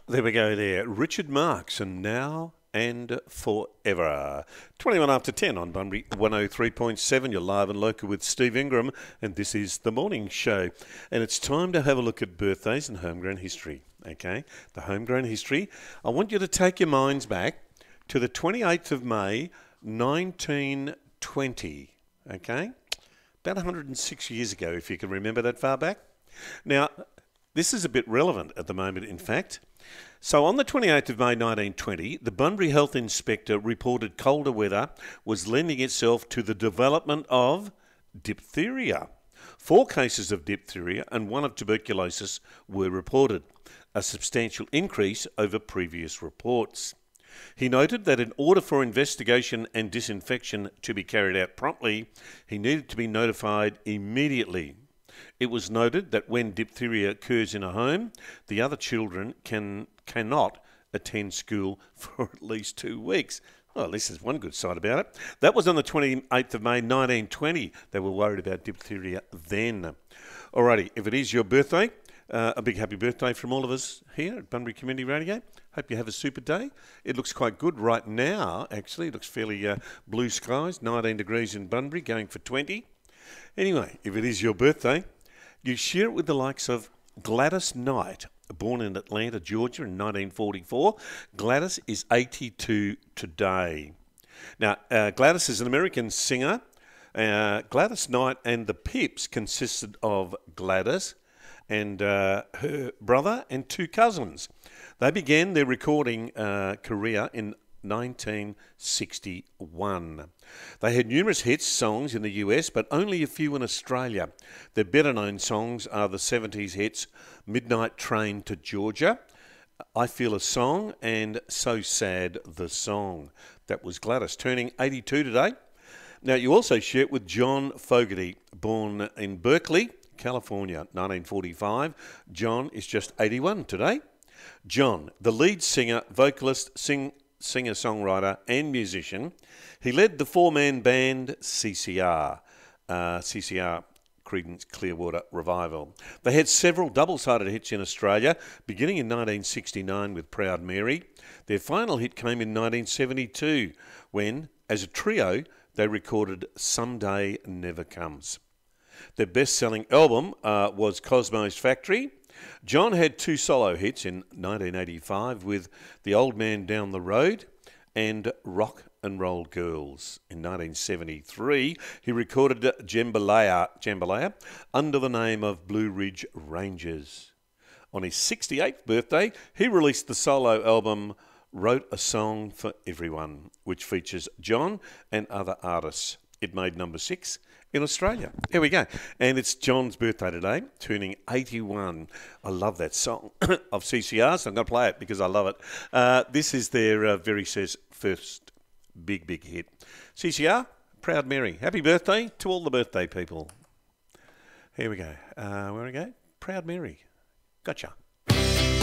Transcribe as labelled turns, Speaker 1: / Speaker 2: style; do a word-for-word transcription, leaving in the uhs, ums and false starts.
Speaker 1: There we go there. Richard Marx, and Now and Forever. twenty-one after ten on Bunbury one oh three point seven. You're live and local with Steve Ingram, and this is The Morning Show. And it's time to have a look at birthdays and homegrown history, okay? The homegrown history. I want you to take your minds back to the twenty-eighth of May, nineteen twenty, okay? About one hundred six years ago, if you can remember that far back. Now, this is a bit relevant at the moment, in fact. So on the twenty-eighth of May nineteen twenty, the Bunbury Health Inspector reported colder weather was lending itself to the development of diphtheria. Four cases of diphtheria and one of tuberculosis were reported, a substantial increase over previous reports. He noted that in order for investigation and disinfection to be carried out promptly, he needed to be notified immediately. It was noted that when diphtheria occurs in a home, the other children can cannot attend school for at least two weeks. Well, at least there's one good side about it. That was on the twenty-eighth of May nineteen twenty. They were worried about diphtheria then. Alrighty, if it is your birthday, uh, a big happy birthday from all of us here at Bunbury Community Radio. Hope you have a super day. It looks quite good right now, actually. It looks fairly uh, blue skies, nineteen degrees in Bunbury, going for twenty. Anyway, if it is your birthday, you share it with the likes of Gladys Knight, born in Atlanta, Georgia in nineteen forty-four. Gladys is eighty-two today. Now, uh, Gladys is an American singer. Uh, Gladys Knight and the Pips consisted of Gladys and uh, her brother and two cousins. They began their recording uh, career in nineteen sixty-one. They had numerous hits songs in the U S, but only a few in Australia. Their better-known songs are the seventies hits Midnight Train to Georgia, I Feel a Song, and So Sad the Song. That was Gladys, turning eighty-two today. Now, you also share it with John Fogerty, born in Berkeley, California, nineteen forty-five. John is just eighty-one today. John, the lead singer, vocalist, sing singer-songwriter and musician. He led the four-man band C C R, uh, C C R, Creedence Clearwater Revival. They had several double-sided hits in Australia, beginning in nineteen sixty-nine with Proud Mary. Their final hit came in nineteen seventy-two, when, as a trio, they recorded Someday Never Comes. Their best-selling album uh, was Cosmo's Factory. John had two solo hits in nineteen eighty-five with The Old Man Down the Road and Rock and Roll Girls. In nineteen seventy-three, he recorded Jambalaya, Jambalaya under the name of Blue Ridge Rangers. On his sixty-eighth birthday, he released the solo album Wrote a Song for Everyone, which features John and other artists. It made number six in Australia. Here we go. And it's John's birthday today, turning eighty-one. I love that song of C C R, so I'm going to play it because I love it. Uh, this is their uh, very first big, big hit. C C R, Proud Mary. Happy birthday to all the birthday people. Here we go. Uh, where we go? Proud Mary. Gotcha.